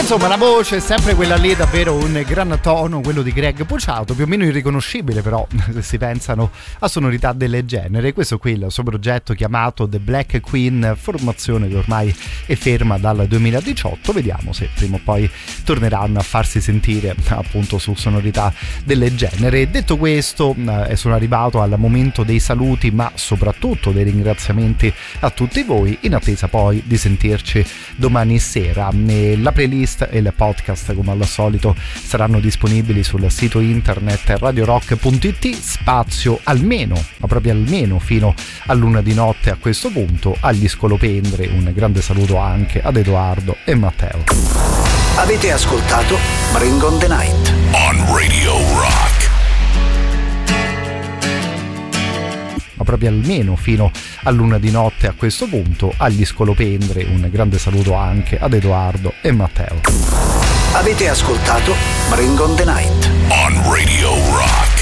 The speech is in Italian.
Insomma, la voce è sempre quella lì, davvero un gran tono, quello di Greg Puciato, più o meno irriconoscibile però se si pensano a sonorità del genere. Questo qui è il suo progetto chiamato The Black Queen, formazione che ormai è ferma dal 2018. Vediamo se prima o poi torneranno a farsi sentire appunto su sonorità del genere. Detto questo, sono arrivato al momento dei saluti, ma soprattutto dei ringraziamenti a tutti voi, in attesa poi di sentirci domani sera. La playlist e il podcast, come al solito, saranno disponibili sul sito internet radiorock.it, spazio almeno, ma proprio almeno fino all'1 di notte a questo punto, agli Scolopendre. Un grande saluto anche ad Edoardo e Matteo. Avete ascoltato Bring on the Night on Radio Rock. Ma proprio almeno fino all'1 di notte a questo punto, agli Scolopendre. Un grande saluto anche ad Edoardo e Matteo. Avete ascoltato Bring on the Night on Radio Rock.